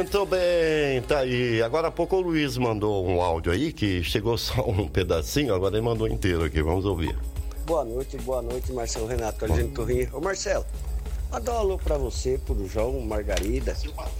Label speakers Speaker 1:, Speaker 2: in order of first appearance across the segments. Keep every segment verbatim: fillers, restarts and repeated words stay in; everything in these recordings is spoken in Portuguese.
Speaker 1: Muito bem, tá aí. Agora há pouco o Luiz mandou um áudio aí que chegou só um pedacinho, agora ele mandou inteiro aqui, vamos ouvir.
Speaker 2: Boa noite, boa noite, Marcelo Renato, Argento Torrinho. Ô Marcelo, manda um alô pra você, pro João, Margarida.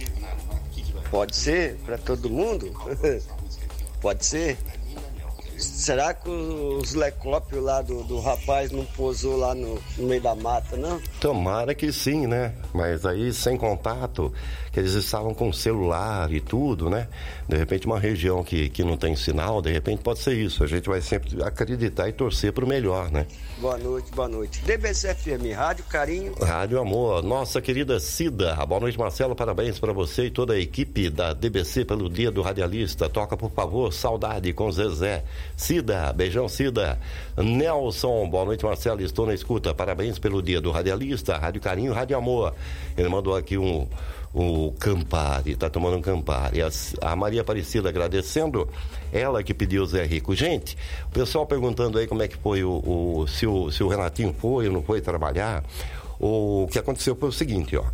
Speaker 2: Pode ser? Pra todo mundo? Pode ser? Será que os lecópios lá do, do rapaz não posou lá no, no meio da mata, não?
Speaker 1: Tomara que sim, né? Mas aí sem contato, que eles estavam com celular e tudo, né? De repente uma região que, que não tem sinal, de repente pode ser isso. A gente vai sempre acreditar e torcer pro melhor, né?
Speaker 2: Boa noite, boa noite. D B C F M, Rádio Carinho.
Speaker 1: Rádio Amor, nossa querida Cida. Boa noite, Marcelo, parabéns para você e toda a equipe da D B C pelo Dia do Radialista. Toca, por favor, Saudade com Zezé. Cida, beijão, Cida. Nelson, boa noite, Marcelo, estou na escuta. Parabéns pelo Dia do Radialista, Rádio Carinho, Rádio Amor. Ele mandou aqui um, um Campari, tá tomando um Campari. A, a Maria Aparecida agradecendo, ela que pediu o Zé Rico. Gente, o pessoal perguntando aí como é que foi o, o, se, o se o Renatinho foi ou não foi trabalhar. O que aconteceu foi o seguinte, ó.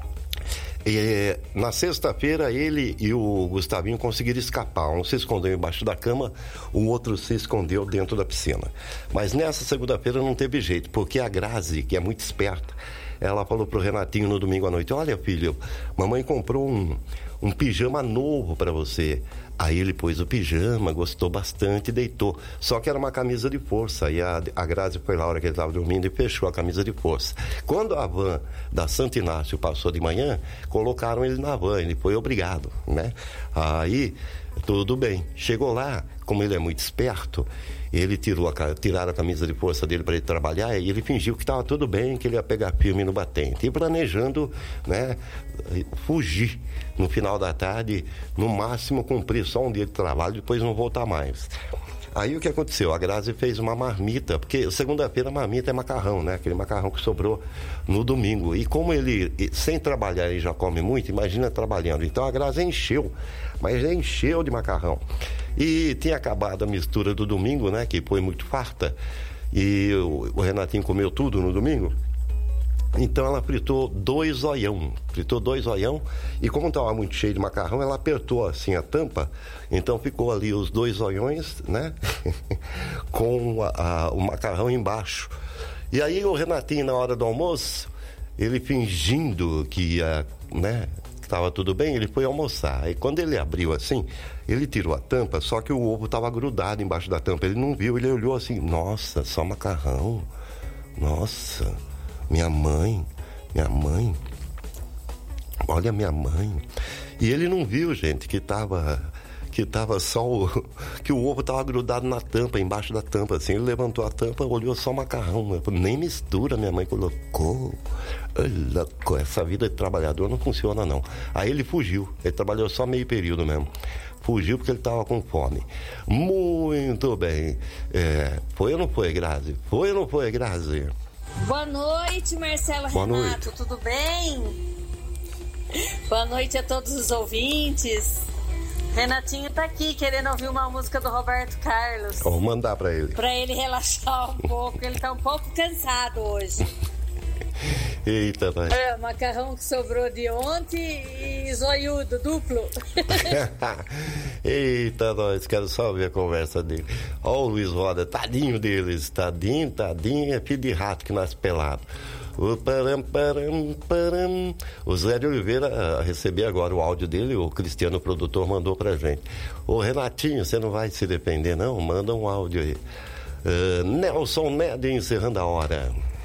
Speaker 1: E, na sexta-feira ele e o Gustavinho conseguiram escapar. Um se escondeu embaixo da cama, o outro se escondeu dentro da piscina. Mas nessa segunda-feira não teve jeito, porque a Grazi, que é muito esperta, ela falou pro Renatinho no domingo à noite: olha, filho, mamãe comprou um, um pijama novo para você. Aí ele pôs o pijama, gostou bastante e deitou. Só que era uma camisa de força. E a, a Grazi foi lá na hora que ele estava dormindo e fechou a camisa de força. Quando a van da Santo Inácio passou de manhã, colocaram ele na van. Ele foi obrigado, né? Aí, tudo bem. Chegou lá, como ele é muito esperto, ele tirou a, tiraram a camisa de força dele para ele trabalhar e ele fingiu que estava tudo bem, que ele ia pegar firme no batente. E planejando, né, fugir no final da tarde, no máximo cumprir só um dia de trabalho, depois não voltar mais. Aí o que aconteceu? A Grazi fez uma marmita, porque segunda-feira a marmita é macarrão, né? Aquele macarrão que sobrou no domingo. E como ele, sem trabalhar, ele já come muito, imagina trabalhando. Então a Grazi encheu, mas encheu de macarrão. E tinha acabado a mistura do domingo, né? Que foi muito farta. E o, o Renatinho comeu tudo no domingo. Então ela fritou dois zoião, fritou dois zoião, e como estava muito cheio de macarrão, ela apertou assim a tampa, então ficou ali os dois zoiões, né, com a, a, o macarrão embaixo. E aí o Renatinho, na hora do almoço, ele fingindo que ia, né, que estava tudo bem, ele foi almoçar. Aí quando ele abriu assim, ele tirou a tampa, só que o ovo estava grudado embaixo da tampa, ele não viu, ele olhou assim: nossa, só macarrão, nossa... Minha mãe, minha mãe, olha minha mãe. E ele não viu, gente, que tava, que tava só o, que o ovo tava grudado na tampa, embaixo da tampa, assim. Ele levantou a tampa, olhou só o macarrão. Nem mistura, minha mãe colocou. Louco, essa vida de trabalhador não funciona, não. Aí ele fugiu, ele trabalhou só meio período mesmo. Fugiu porque ele estava com fome. Muito bem. É, foi ou não foi, Grazi? Foi ou não foi, Grazi?
Speaker 3: Boa noite, Marcelo
Speaker 1: Boa
Speaker 3: Renato,
Speaker 1: noite.
Speaker 3: Tudo bem? Boa noite a todos os ouvintes. Renatinho tá aqui querendo ouvir uma música do Roberto Carlos.
Speaker 1: Vou mandar pra ele.
Speaker 3: Pra ele relaxar um pouco, ele tá um pouco cansado hoje.
Speaker 1: Eita, nós.
Speaker 3: É, macarrão que sobrou de ontem e zoiudo, duplo.
Speaker 1: Eita, nós, quero só ver a conversa dele. Ó o Luiz Roda, tadinho deles, tadinho, tadinho, é filho de rato que nasce pelado. O param, param, param. O Zé de Oliveira, recebi agora o áudio dele, o Cristiano, o produtor, mandou pra gente. Ô Renatinho, você não vai se defender não? Manda um áudio aí. Uh, Nelson Ned encerrando a hora.